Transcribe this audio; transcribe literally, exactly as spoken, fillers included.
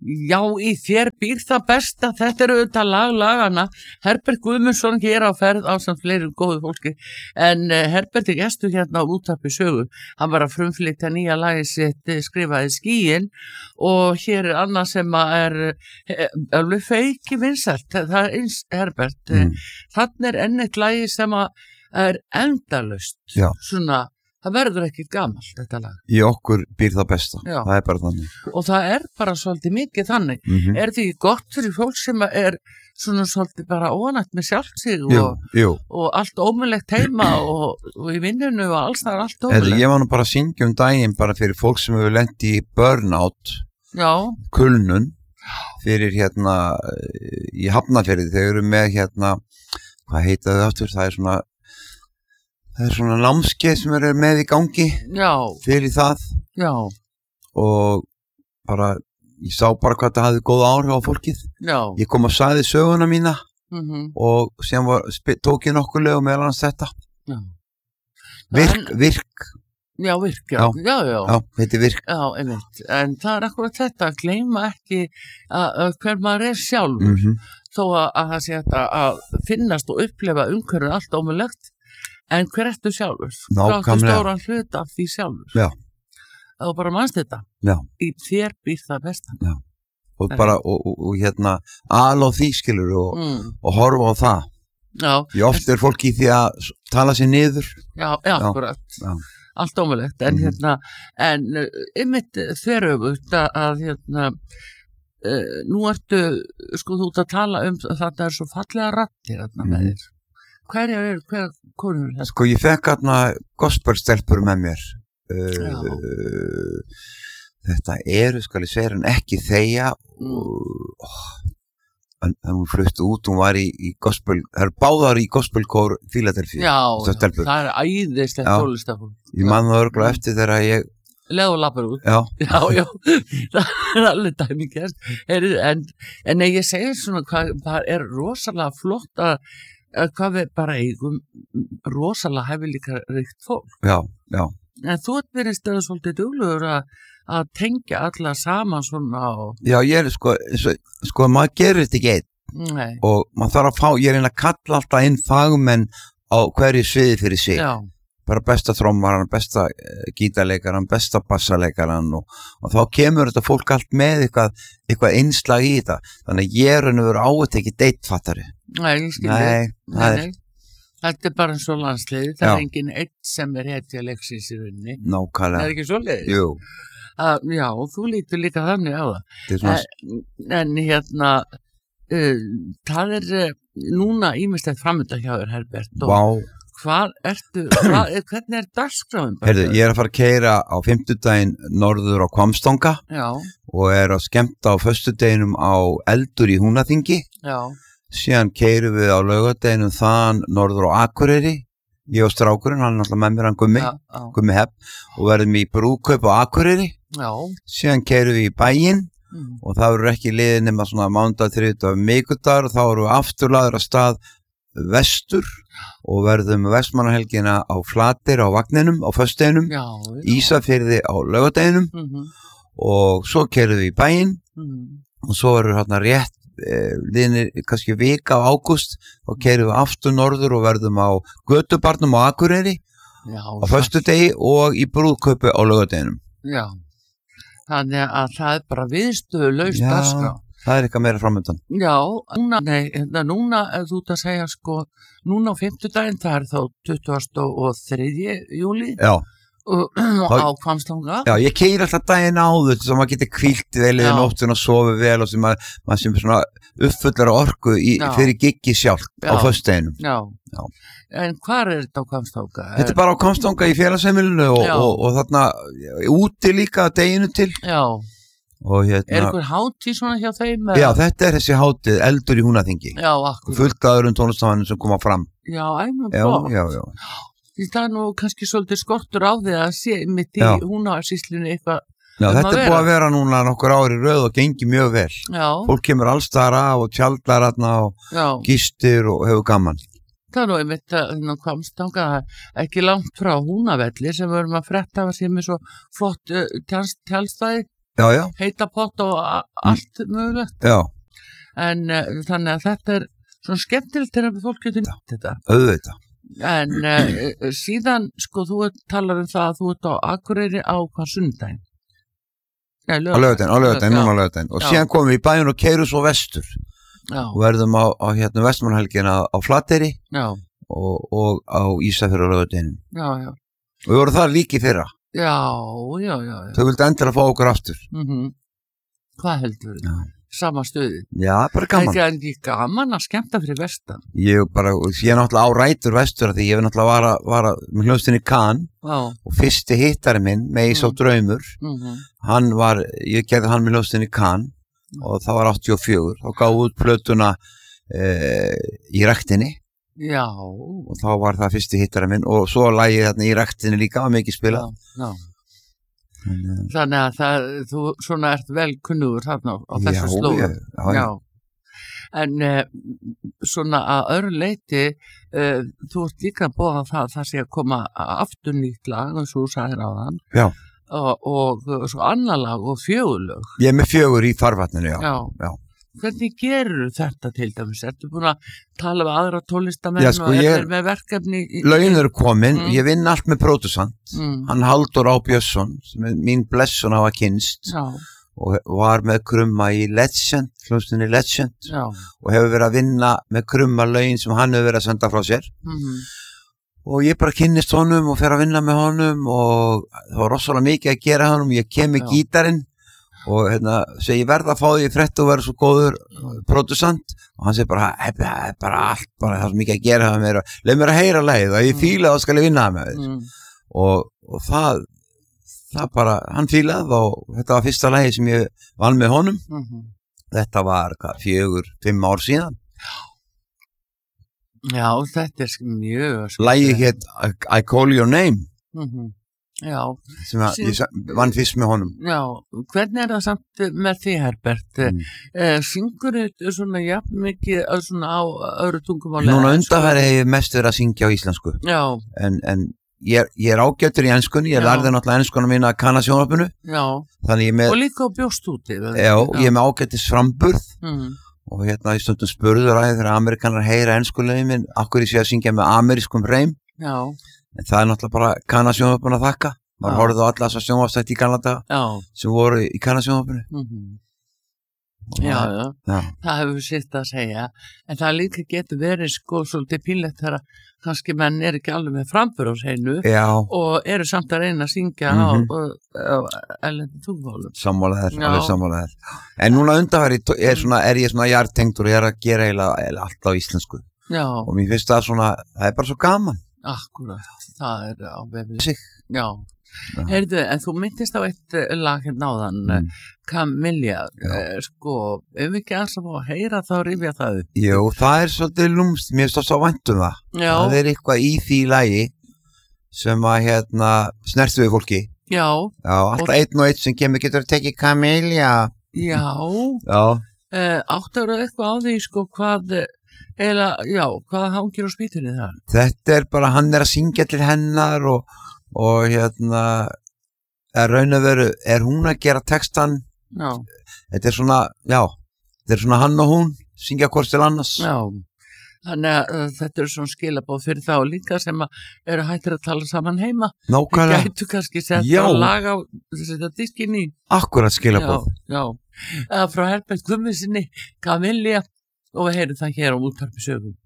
Já, í þér býr það besta, þetta er auðvitað lag lagana, Herbert Guðmundsson hér á ferð á samt fleiri góðu fólki, en uh, Herbert er gestur hérna á Útvarpi Sögu, hann var að frumflytja nýja lagi sitt skrifaði Skýin og hér er annað sem að er alveg feiki vinsælt, það er eins Herbert, mm. þannig er enn eitt lagi sem að er endalaust, Já. Svona það verður ekki gamalt þetta lag. Í okkur býr það besta, Já. Það er bara þannig. Og það er bara svolítið mikið þannig. Mm-hmm. Er því gott fyrir fólk sem er svona svolítið bara óanætt með sjálft sig jú, og, jú. og allt ómulegt heima og, og í vinnunu og alls það er allt ómulegt. Eða, ég var nú bara að syngja um daginn bara fyrir fólk sem hefur lent í burnout, Já. kulnun, fyrir hérna í Hafnarfirði, þeir eru með hérna, hvað heita þau aftur, það er svona Það er svona námskeið sem eru með í gangi Já. Fyrir það Já. Og bara, ég sá bara hvað það hafði góð áhrif á fólkið. Já. Ég kom og sagði söguna mína mm-hmm. og sem var, tók ég nokkur lög og meðal hans þetta. Já. Virk, en, virk. Já, virk, já. Já, já. Já, já þetta er virk. Já, einmitt. En það er akkurat þetta, að gleyma ekki að, að hver maður er sjálfur. Mm-hmm. Þó að, að það sé þetta að finnast og upplefa umhverfið allt ómulegt. En hver ertu sjálfur? Nákvæmlega. Þú stóran hlut af því sjálfur. Já. Það var bara mannst þetta. Já. Í þér býr það besta. Já. Og Þeim. bara, og, og, og hérna, al á því skilur og, mm. og horfa á það. Já. Ég oft er fólk í því að tala sér niður. Já, já, akkurat. Já. Allt ómulegt. En mm-hmm. hérna, en einmitt þveröfugt að, að hérna, uh, nú ertu, sko þú ert að tala um þetta er svo fallega raddir þarna mm-hmm. með þér. Hverja er, hverja konur er þetta? Sko, ég fekk hérna gospelstelpur með mér. Uh, þetta eru, skal ég segja, en ekki þegja. Mm. Og, oh, en hún flutti út, hún var í, í gospel, það er báðar í gospelkór Fíladelfíu. Já, já, það er æðislegt tólistafur. Ég man það örgulega mm. eftir þegar ég... Leð og lappar út. Já. Já, já, það er alveg dæmigert. En, en ég segir svona, hvað, það er rosalega flott að hvað við bara eigum rosalega hefilíka ríkt fólk. Já, já. En þú ert verið stöðu svolítið duglegur að, að tengja alla saman svona og... Já, ég er sko, sko, maður gerir þetta ekki einn. Nei. Og maður þarf að fá, ég er einn að kalla alltaf inn fagmenn á hverju sviði fyrir sig. Já. Bara besta trommaran, besta gítarleikaran, besta bassaleikaran og, og þá kemur þetta fólk allt með eitthvað, eitthvað innslag í þetta. Þannig að ég er að vera átt ekki deittfattari. Nei, ég skilji. Nei, það er... Þetta er bara eins og landsliði, það er enginn eitt sem er hetja leiksins í rauninni. Nákvæmlega. Það er ekki svo leiðis. Jú. Uh, já, þú lítur líka þannig á það. Svona... En, en hérna, uh, það er uh, núna ýmislegt framönda hjá þér, Herbert. Vá. Wow. Hvað ertu, hvað, hvernig er dagskráin? Herðu, ég er að fara að keyra á fimmtudaginn norður á Hvammstanga Já. Og er að skemmta á föstudeginum á Eldur í Húnaþingi. Já. Síðan keyrum við á laugardeginum þaðan norður á Akureyri. Ég og strákurinn, hann er alltaf með mér, hann Gummi, já, já. Gummi Hepp og verðum í brúðkaup á Akureyri. Já. Síðan keyrum við í bæinn mm. og það verður ekki liðið nema svona mánudag, þriðjudag, miðvikudagur og þá erum við afturlaður að stað vestur og verðum Vestmannahelgina á Flatir á vagninum á föstudeginum, Ísafirði á laugardeginum mm-hmm. og svo keyrum við í bæinn mm. og svo verður hérna rétt eh, liðinir kannski vika á ágúst og keyrum við aftur norður og verðum á Götubarnum á Akureyri Já, á föstudegi og í brúðkaupi á laugardeginum. Já, þannig að það er bara viðstöðulaust dagskrá. Það er eitthvað meira framöndan. Já, núna, nei, núna, þú ert að segja sko, núna á fimmtudaginn, það er þá tuttugasta og þriðja júlí. Já. Og, á Hvammstanga. Já, ég keyri alltaf daginn áður sem maður getur hvílt vel í nóttun og sofið vel og sem maður, maður sem svona uppfullar orku í, fyrir giggi sjálf á föstudeginum. Já. Já. En hvar er þetta á Hvammstanga? Þetta er bara á Hvammstanga í félagsheimilinu og, og, og, og þarna úti líka deginu til. Já. Og hérna, er einhver hátíð svona hjá þeim? Já, þetta er þessi hátíð, Eldur í Húnaþingi. Já, akkurat. Fullt aðurum tónlistamannum sem koma fram. Já, æmum flott. Já, já, já. Því það er nú kannski svolítið skortur á því að sé mitt í Húnavatnssýslunni eitthvað. Já, þetta er búið að vera núna nokkur ári röð og gengi mjög vel. Já. Fólk kemur alls þar af og tjaldar þarna og já. Gistir og hefur gaman. Það er nú einmitt að Hvammstanga ekki langt frá Húnavelli sem við erum að fretta að sé með svo flott uh, tjálstæði. já, já, heita pott og a- allt mögulegt. já, En uh, þannig að þetta er svona skemmtilegt þegar fólk getur nýtt þetta. auðvitað. En uh, síðan, sko, þú ert- talar um það að þú ert á Akureyri á hvað sundaginn? Nei, Á laugardaginn, á laugardaginn, núna á laugardaginn. Og Já. síðan komum við í bæinn og keyrum svo vestur. Já, Og verðum á, á hérna Vestmannhelgina á Flateyri já, og, og á Ísafjörður á laugardaginn. já, já. Og við vorum þar líki fyrra. Já, já, já, já. Þau vildi endilega fá okkur aftur. Mm Hvað heldur Já. Sama stöði. Já, bara gaman. Það er ekki gaman að skemmta fyrir vestan. Ég bara, ég er náttúrulega á rætur vestur af því ég hef náttúrulega var að, var að með hljóðstinni Cannes Já. og fyrsti hittari minn, Meis á draumur, Mm hann var, ég gerði hann með hljóðstinni Cannes og það var áttatíu og fjögur, þá gáði út plötuna e, í ræktinni Já. og þá var það fyrsti hittari minn og svo lagið þarna í ræktinni líka, var mikið spilað. Já. En, Þannig að það, þú svona ert vel kunnugur þarna á, á já, þessu slóðu. já, já, já. En uh, svona að öðru leiti, uh, þú ert líka að bóða það að það sé að koma aftur nýtt lag, eins og þú sagðir á þann, Já, og, og svo annar lag og fjögurlög. ég er með fjögur í farvatninu, já. Já. Já. Hvernig gerur þetta til dæmis? Ertu búin að tala við aðra tólistamenn Já, sko, og ég- er með verkefni? Í, Lögin eru komin, Mm. ég vinn allt með pródusant, Mm. hann Halldór Á Björnsson, sem er mín blessun hafa kynst Já, og var með krumma í Legend, hljómsveitinni Legend já. og hefur verið að vinna með krumma lögin sem hann hefur verið að senda frá sér Mm og ég bara kynnist honum og fer að vinna með honum og það var rosalega mikið að gera honum, ég kem með Já. gítarinn og hérna, segi ég verð að fá því í frétt og verð svo góður pródusant og hann segi bara, "Hey, það er bara allt bara það er svo mikið að gera það mér leið mér að heyra lagið og ég Mm. fíla þá skal ég vinna það með þér mm. og, og það það bara, hann fílað og þetta var fyrsta lagið sem ég vann með honum Mm þetta var hvað, fjögur, fimm ár síðan Já, þetta er sk- mjög lagið hétt I, I Call Your Name mm Já, sem að, Sí. ég sa- vann fyrst með honum já, hvernig er það samt með því, Herbert? Mm. Eh, syngur þetta svona jafn mikið eh, svona á öðru tungumáli? núna ensku? undanfæri hef ég mest verið að syngja á íslensku Já, en, en ég, er, ég er ágættur í enskunni ég Já. lærði náttúrulega enskuna mína að kanna sjónvarpinu já, þannig ég er með, og líka á bjóst úti. já, ég er með ágættis framburð Mm. og hérna í stundum spurður að þegar amerikanar heyra enskulegin minn akkur ég sé að syngja með amerískum reym Já, en það er náttúrulega bara kannasjónvarpinu að þakka maður Já. horfði á alla þessar sjónvarpstætti í Kanada já, sem voru í kannasjónvarpinu mm já, já, já, það hefur sitt að segja, en það líka getur verið sko svolítið pínlegt þegar kannski menn er ekki alveg með frambur á hreinu já og eru samt að reyna að syngja Mhm. á, á, á ellendum tungumálum. sammála þær, Já. alveg sammála þær en núna undanfæri er, svona, er ég svona jartengdur og ég er að gera eiginlega eiginlega allt á íslensku Já, og mér finnst það svona, það er bara svo gaman akkurat, það er á vefið. sig Já, Já. heyrðu, en þú myndist á eitt eh, lag hérna áðan, Mm. Kamilja, Já. eh, sko, ef við ekki aðeins að fá að heyra þá rifja það upp. jú, það er svolítið lúmst, mér finnst það svo vænt um það Já, það er eitthvað í því lagi sem að hérna snertu við fólki já, já, alltaf einn og einn sem kemur getur að tekið Kamilja já, já, eh, áttur eitthvað á því, sko, hvað, eða, já, hvað hangir á spýtunni þar? þetta er bara hann er að syngja til hennar og, og hérna er raun og veru, er hún að gera textan Já, þetta er svona, já þetta er svona hann og hún, syngja hvort til annars já, þannig að uh, þetta er svona skilabóð fyrir þá líka sem að eru hættir að tala saman heima. Þið nákvæmlega, gætu kannski sett Já. að laga á þetta diskin í. akkurat Já, skilabóð já, eða frá Herbert Gummisinni, Kamilja, og við heyrum það hér á útvarpi sögum.